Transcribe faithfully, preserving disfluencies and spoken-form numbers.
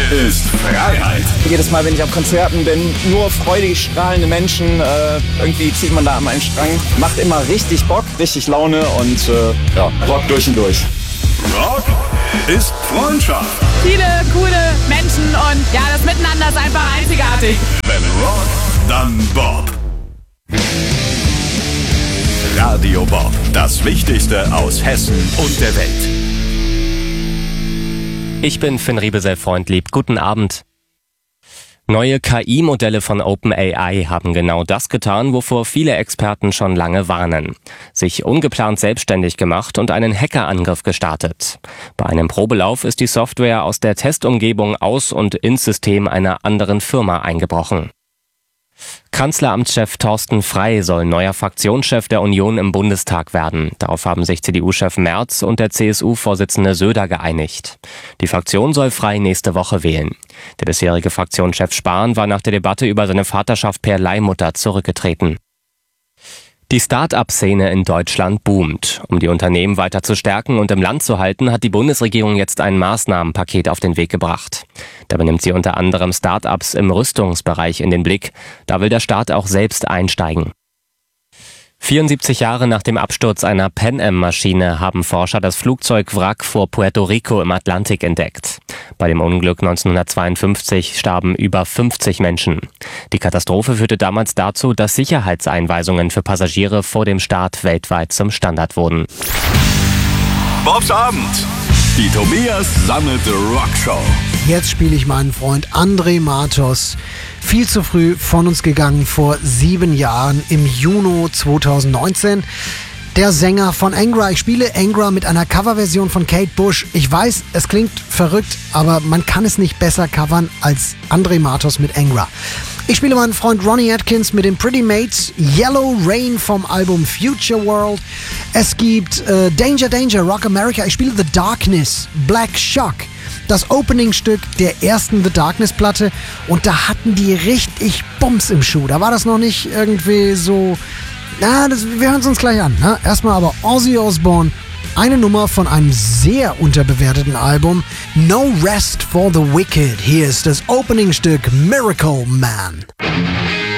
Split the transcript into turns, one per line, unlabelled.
ist Freiheit.
Jedes Mal, wenn ich auf Konzerten bin, nur freudig strahlende Menschen. Äh, irgendwie zieht man da an einen Strang. Macht immer richtig Bock, richtig Laune und äh, ja, Rock durch und durch.
Rock ist Freundschaft.
Viele coole Menschen und ja, das Miteinander ist einfach einzigartig.
Wenn Rock, dann Bob. Radio Bob, das Wichtigste aus Hessen und der Welt.
Ich bin Finn Riebesell-Freundlieb. Guten Abend. Neue K I-Modelle von OpenAI haben genau das getan, wovor viele Experten schon lange warnen. Sich ungeplant selbstständig gemacht und einen Hackerangriff gestartet. Bei einem Probelauf ist die Software aus der Testumgebung aus und ins System einer anderen Firma eingebrochen. Kanzleramtschef Thorsten Frey soll neuer Fraktionschef der Union im Bundestag werden. Darauf haben sich C D U-Chef Merz und der C S U-Vorsitzende Söder geeinigt. Die Fraktion soll Frey nächste Woche wählen. Der bisherige Fraktionschef Spahn war nach der Debatte über seine Vaterschaft per Leihmutter zurückgetreten. Die Start-up-Szene in Deutschland boomt. Um die Unternehmen weiter zu stärken und im Land zu halten, hat die Bundesregierung jetzt ein Maßnahmenpaket auf den Weg gebracht. Dabei nimmt sie unter anderem Start-ups im Rüstungsbereich in den Blick. Da will der Staat auch selbst einsteigen. vierundsiebzig Jahre nach dem Absturz einer Pan Am-Maschine haben Forscher das Flugzeugwrack vor Puerto Rico im Atlantik entdeckt. Bei dem Unglück neunzehnhundertzweiundfünfzig starben über fünfzig Menschen. Die Katastrophe führte damals dazu, dass Sicherheitseinweisungen für Passagiere vor dem Start weltweit zum Standard wurden.
Bobs Abend. Die Tobias Sammelte Rockshow.
Jetzt spiele ich meinen Freund André Matos. Viel zu früh von uns gegangen vor sieben Jahren im Juni zweitausendneunzehn. Der Sänger von Angra. Ich spiele Angra mit einer Coverversion von Kate Bush. Ich weiß, es klingt verrückt, aber man kann es nicht besser covern als André Matos mit Angra. Ich spiele meinen Freund Ronnie Atkins mit den Pretty Mates, Yellow Rain vom Album Future World. Es gibt äh, Danger Danger, Rock America. Ich spiele The Darkness, Black Shock. Das Opening-Stück der ersten The Darkness-Platte. Und da hatten die richtig Bums im Schuh. Da war das noch nicht irgendwie so... Na, das, wir hören es uns gleich an. Ne? Erstmal aber Ozzy Osbourne. Eine Nummer von einem sehr unterbewerteten Album. No Rest for the Wicked. Hier ist das Opening-Stück Miracle Man.